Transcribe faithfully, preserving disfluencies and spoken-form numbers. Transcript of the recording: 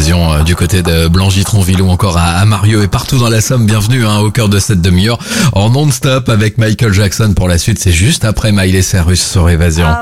Évasion euh, du côté de Blangy-Tronville ou encore à, à Marieux et partout dans la Somme. Bienvenue hein, au cœur de cette demi-heure en non-stop avec Michael Jackson pour la suite. C'est juste après Miley Cyrus sur Évasion.